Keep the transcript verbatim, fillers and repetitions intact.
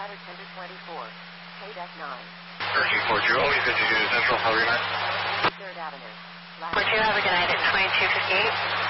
Ladder ten to twenty-four. K F nine. thirteen forty, always fifty-two Central, how are you, man? third Avenue. Would you have a good night at twenty-two fifty-eight?